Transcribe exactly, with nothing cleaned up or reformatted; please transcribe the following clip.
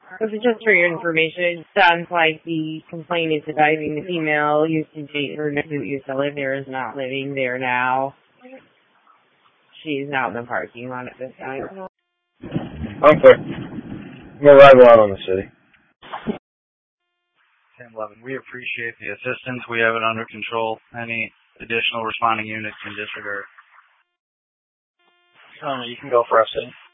This is just for your information. It sounds like the complainant surviving the female used to date her nephew who used to live there is not living there now. She's out in the parking lot at this time. I'm clear. I'm going to ride out on the city. ten eleven, we appreciate the assistance. We have it under control. Any additional responding units can disregard. Um, you can go for us, city.